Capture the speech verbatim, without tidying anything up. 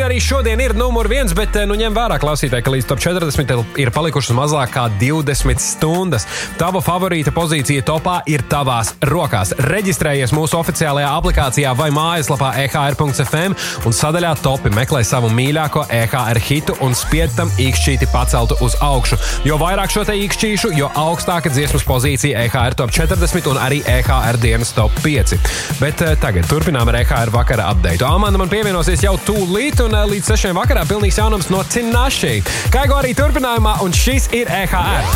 Šobrīd arī šodien ir numur viens, bet nu ņem vērā klausītāji, ka līdz top četrdesmit ir palikušas mazāk kā divdesmit stundas. Tava favorīta pozīcija topā ir tavās rokās. Reģistrējies mūsu oficiālajā aplikācijā vai mājaslapā e h r punkts f m un sadaļā topi meklē savu mīļāko E H R hitu un spied tam īkšķīti paceltu uz augšu. Jo vairāk šo te īkšķīšu, jo augstāka dziesmas pozīcija E H R top četrdesmit un arī E H R dienas top pieci. Bet uh, tagad turpinām ar E H R vakara update. Amanda man pievienosies jau tūlīt un uh, līdz sešiem vakarā pilnīgs jaunums no Tinashe. Kaigo arī turpinājumā un šis ir E H R.